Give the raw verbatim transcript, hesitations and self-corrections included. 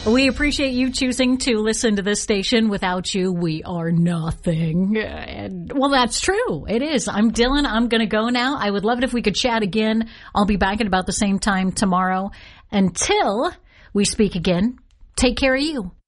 We appreciate you choosing to listen to this station. Without you, we are nothing. And, well, that's true. It is. I'm Dylan. I'm going to go now. I would love it if we could chat again. I'll be back at about the same time tomorrow. Until we speak again, take care of you.